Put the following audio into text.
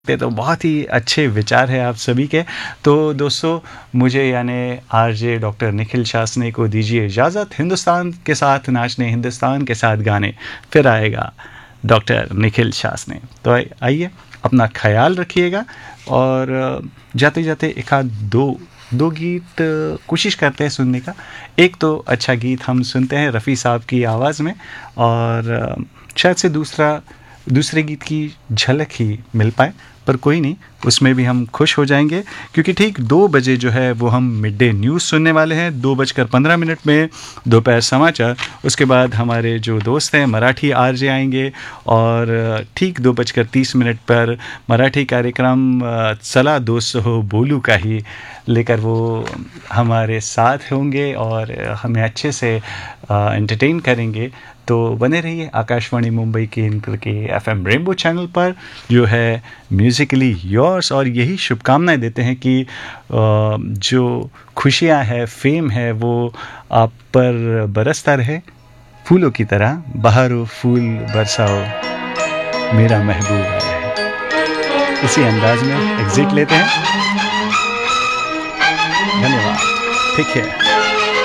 पे तो बहुत ही अच्छे विचार है आप सभी के। तो दोस्तों, मुझे यानी आरजे डॉक्टर निखिल शासने को दीजिए इजाज़त। हिंदुस्तान के साथ नाचने, हिंदुस्तान के साथ गाने, फिर आएगा डॉक्टर निखिल शासने। तो आइए, अपना ख्याल रखिएगा और जाते जाते एक आध दो गीत कोशिश करते हैं सुनने का। एक तो अच्छा गीत हम सुनते हैं रफ़ी साहब की आवाज़ में, और शायद से दूसरे गीत की झलक ही मिल पाए, पर कोई नहीं, उसमें भी हम खुश हो जाएंगे, क्योंकि ठीक 2 बजे जो है वो हम मिड डे न्यूज़ सुनने वाले हैं। 2:15 में दोपहर समाचार, उसके बाद हमारे जो दोस्त हैं मराठी आरजे आएंगे, और ठीक 2:30 पर मराठी कार्यक्रम चला दोस्त हो बोलू का ही लेकर वो हमारे साथ होंगे और हमें अच्छे से एंटरटेन करेंगे। तो बने रहिए आकाशवाणी मुंबई केंद्र के FM रेनबो चैनल पर, जो है म्यूज़िकली योर्स, और यही शुभकामनाएं देते हैं कि जो खुशियां है, फेम है, वो आप पर बरसता रहे फूलों की तरह। बहारो फूल बरसाओ मेरा महबूब आया है। इसी अंदाज में एग्जिट लेते हैं। धन्यवाद। ठीक है।